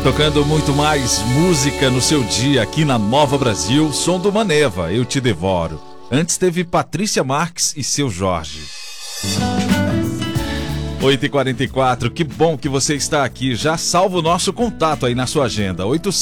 Tocando muito mais música no seu dia aqui na Nova Brasil, som do Maneva, Eu Te Devoro. Antes teve Patrícia Marques e Seu Jorge. 8h44, que bom que você está aqui. Já salva o nosso contato aí na sua agenda,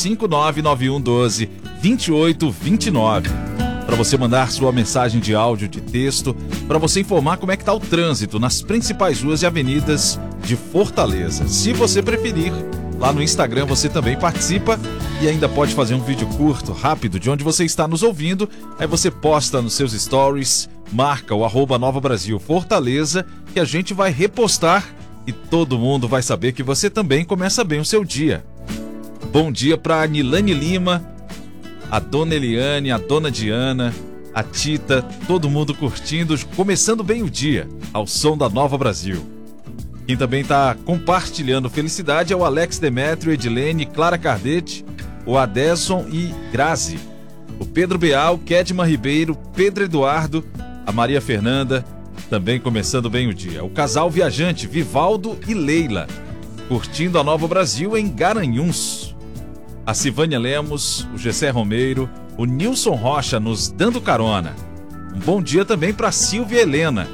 85991122829. Para você mandar sua mensagem de áudio, de texto, para você informar como é que está o trânsito nas principais ruas e avenidas de Fortaleza. Se você preferir, lá no Instagram você também participa e ainda pode fazer um vídeo curto, rápido, de onde você está nos ouvindo. Aí você posta nos seus stories, marca o @Nova Brasil Fortaleza, que a gente vai repostar e todo mundo vai saber que você também começa bem o seu dia. Bom dia para a Nilane Lima, a Dona Eliane, a Dona Diana, a Tita, todo mundo curtindo, começando bem o dia, ao som da Nova Brasil. Quem também está compartilhando felicidade é o Alex Demétrio, Edilene, Clara Cardete, o Adeson e Grazi, o Pedro Beal, Kedma Ribeiro, Pedro Eduardo, a Maria Fernanda, também começando bem o dia. O casal viajante Vivaldo e Leila, curtindo a Nova Brasil em Garanhuns. A Sivânia Lemos, o Gessé Romeiro, o Nilson Rocha nos dando carona. Um bom dia também para Silvia Helena.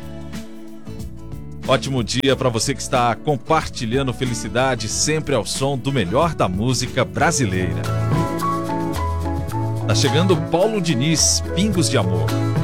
Ótimo dia para você que está compartilhando felicidade sempre ao som do melhor da música brasileira. Tá chegando Paulo Diniz, Pingos de Amor.